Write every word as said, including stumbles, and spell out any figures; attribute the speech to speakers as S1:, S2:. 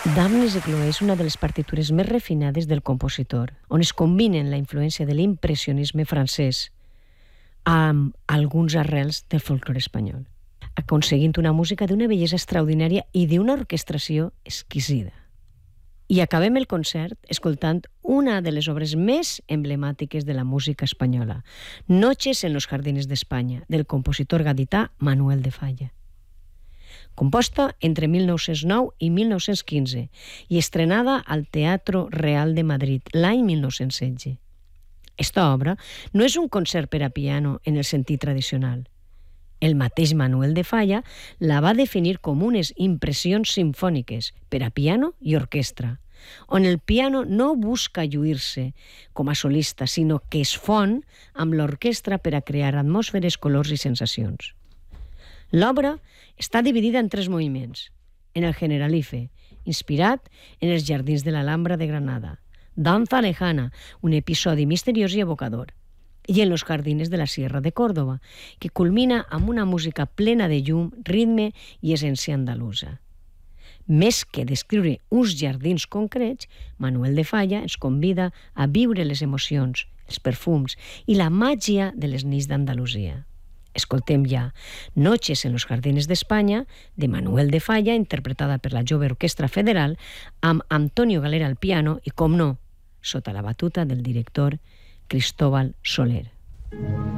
S1: Damnes i Chloé és una de les partitures més refinades del compositor, on es combinen la influència de l'impressionisme francès amb alguns arrels del folklore espanyol, aconseguint una música d'una bellesa extraordinària i d'una orquestració exquisida. I acabem el concert escoltant una de les obres més emblemàtiques de la música espanyola, Noches en los Jardines d'Espanya, del compositor gadità Manuel de Falla. Composta entre mil nou-cents nou i mil nou-cents quinze i estrenada al Teatro Real de Madrid l'any mil nou-cents setze. Esta obra no és un concert per a piano en el sentit tradicional. El mateix Manuel de Falla la va definir com unes impressions simfòniques per a piano i orquestra, on el piano no busca lluir-se com a solista, sinó que es fon amb l'orquestra per a crear atmosferes, colors i sensacions. L'obra està dividida en tres moviments. En el Generalife, inspirat en els jardins de l'Alhambra de Granada. Danza lejana, un episodi misteriós i evocador. I en los jardines de la Sierra de Córdoba, que culmina amb una música plena de llum, ritme i essència andalusa. Més que descriure uns jardins concrets, Manuel de Falla ens convida a viure les emocions, els perfums i la màgia de les nits d'Andalusia. Escoltem ja Noches en los Jardines d'Espanya, de Manuel de Falla, interpretada per la jove Orquestra Federal, amb Antonio Galera al piano i, com no, sota la batuta del director Cristóbal Soler.